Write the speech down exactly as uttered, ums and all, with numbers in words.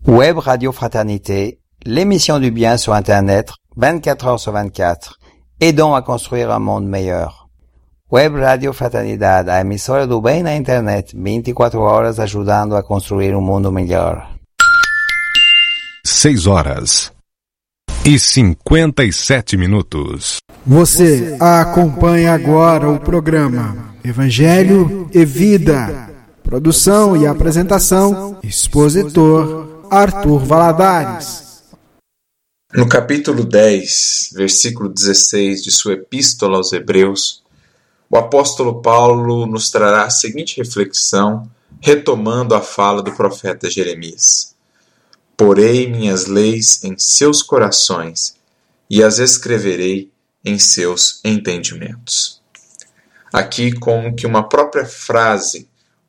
Web Radio Fraternité, l'émission du bien sur Internet, vingt-quatre heures sur vingt-quatre, aidant a construir um mundo melhor. Web Radio Fraternidade, a emissora do bem na internet, vinte e quatro horas ajudando a construir um mundo melhor. seis horas e cinquenta e sete minutos. Você acompanha agora o programa Evangelho e Vida. Produção e apresentação, expositor Arthur Valadares. No capítulo dez, versículo dezesseis de sua Epístola aos Hebreus, o apóstolo Paulo nos trará a seguinte reflexão, retomando a fala do profeta Jeremias. Porei minhas leis em seus corações e as escreverei em seus entendimentos. Aqui, como que uma própria frase